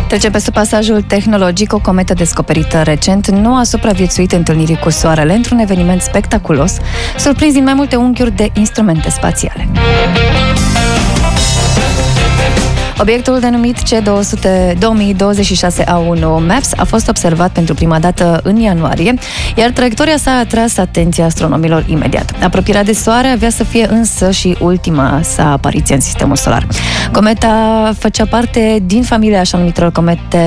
Trecem peste pasajul tehnologic. O cometă descoperită recent nu a supraviețuit întâlnirii cu Soarele într-un eveniment spectaculos, surprins din mai multe unghiuri de instrumente spațiale. Obiectul denumit C2026A1 MAPS a fost observat pentru prima dată în ianuarie, iar traiectoria sa a atras atenția astronomilor imediat. Apropierea de Soare avea să fie însă și ultima sa apariție în sistemul solar. Cometa făcea parte din familia așa numitelor comete